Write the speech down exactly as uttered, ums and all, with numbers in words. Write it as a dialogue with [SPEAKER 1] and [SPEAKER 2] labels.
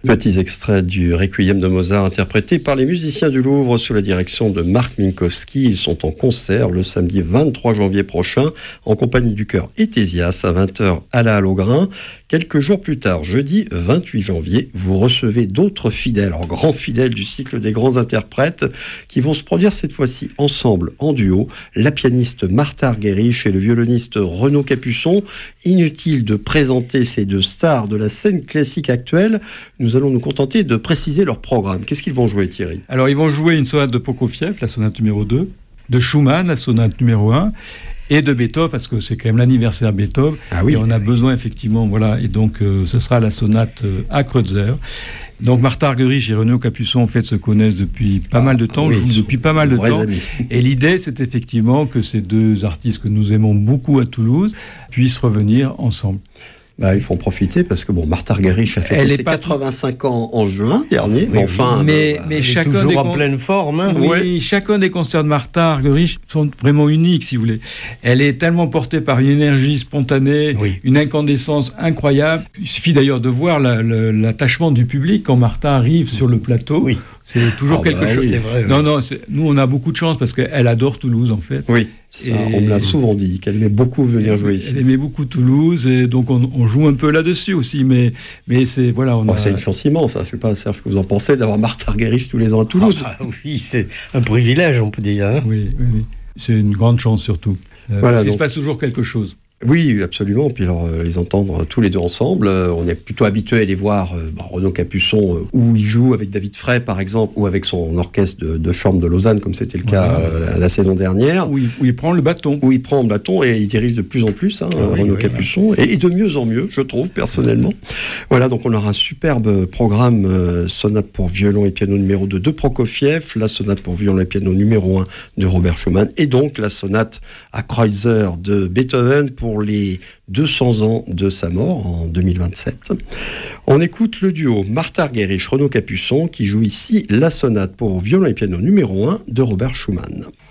[SPEAKER 1] Petits extraits du Requiem de Mozart interprété par les musiciens du Louvre sous la direction de Marc Minkowski. Ils sont en concert le samedi vingt-trois janvier prochain en compagnie du chœur Etésias à vingt heures à la Halle aux Grains. Quelques jours plus tard, jeudi vingt-huit janvier, vous recevez d'autres fidèles, alors grands fidèles du cycle des grands interprètes qui vont se produire cette fois-ci ensemble, en duo. La pianiste Martha Argerich et le violoniste Renaud Capuçon. Inutile de présenter ces deux stars de la scène classique actuelle. Nous allons nous contenter de préciser leur programme. Qu'est-ce qu'ils vont jouer, Thierry ?
[SPEAKER 2] Alors, ils vont jouer une sonate de Prokofiev, la sonate numéro deux, de Schumann, la sonate numéro un, et de Beethoven, parce que c'est quand même l'anniversaire Beethoven,
[SPEAKER 1] ah oui.
[SPEAKER 2] et on a besoin effectivement, voilà, et donc euh, ce sera la sonate euh, à Kreutzer. Donc Martha Argerich et Renaud Capuçon en fait se connaissent depuis pas ah, mal de temps,
[SPEAKER 1] oui,
[SPEAKER 2] jouent depuis pas mal de temps.
[SPEAKER 1] Amis.
[SPEAKER 2] Et l'idée, c'est effectivement que ces deux artistes que nous aimons beaucoup à Toulouse puissent revenir ensemble.
[SPEAKER 1] Bah, il faut en profiter parce que bon, Martha Argerich a fait ses quatre-vingt-cinq ans en juin dernier, mais
[SPEAKER 2] oui,
[SPEAKER 1] enfin,
[SPEAKER 2] mais,
[SPEAKER 1] bah,
[SPEAKER 2] mais
[SPEAKER 3] elle
[SPEAKER 2] chacun
[SPEAKER 3] est toujours
[SPEAKER 2] des
[SPEAKER 3] en
[SPEAKER 2] con...
[SPEAKER 3] pleine forme. Hein,
[SPEAKER 2] oui,
[SPEAKER 3] ouais.
[SPEAKER 2] Chacun des concerts de Martha Argerich sont vraiment uniques, si vous voulez. Elle est tellement portée par une énergie spontanée, oui. une incandescence incroyable. Il suffit d'ailleurs de voir la, la, l'attachement du public quand Martha arrive sur le plateau.
[SPEAKER 3] Oui.
[SPEAKER 2] C'est toujours
[SPEAKER 1] oh,
[SPEAKER 2] quelque
[SPEAKER 1] bah,
[SPEAKER 2] chose.
[SPEAKER 1] Oui.
[SPEAKER 3] C'est vrai,
[SPEAKER 2] non,
[SPEAKER 3] oui.
[SPEAKER 2] non, c'est... nous on a beaucoup de chance parce qu'elle adore Toulouse en fait.
[SPEAKER 1] Oui. Ça, et... on me l'a souvent dit, qu'elle aimait beaucoup venir
[SPEAKER 2] elle,
[SPEAKER 1] jouer ici.
[SPEAKER 2] Elle aimait beaucoup Toulouse, et donc on, on joue un peu là-dessus aussi, mais, mais c'est, voilà... On
[SPEAKER 1] oh,
[SPEAKER 2] a...
[SPEAKER 1] C'est une chance immense, hein. Je ne sais pas, Serge, ce que vous en pensez, d'avoir Martha Argerich tous les ans à Toulouse.
[SPEAKER 3] Ah, oui, c'est un privilège, on peut dire. Hein.
[SPEAKER 2] Oui, oui, oui, c'est une grande chance surtout, euh, voilà, parce qu'il donc... se passe toujours quelque chose.
[SPEAKER 1] Oui, absolument. Puis alors, euh, les entendre tous les deux ensemble, euh, on est plutôt habitué à les voir, euh, bah, Renaud Capuçon, euh, où il joue avec David Frey, par exemple, ou avec son orchestre de, de chambre de Lausanne, comme c'était le cas voilà. euh, la, la saison dernière.
[SPEAKER 2] Où il, où il prend le bâton.
[SPEAKER 1] Où il prend le bâton et il dirige de plus en plus, hein, ah, oui, Renaud oui, Capuçon, oui. et, et de mieux en mieux, je trouve, personnellement. Voilà, donc on aura un superbe programme, euh, sonate pour violon et piano numéro deux de Prokofiev, la sonate pour violon et piano numéro un de Robert Schumann, et donc la sonate à Kreutzer de Beethoven pour les deux cents ans de sa mort en deux mille vingt-sept. On écoute le duo Martha Argerich, Renaud Capuçon qui joue ici la sonate pour violon et piano numéro un de Robert Schumann.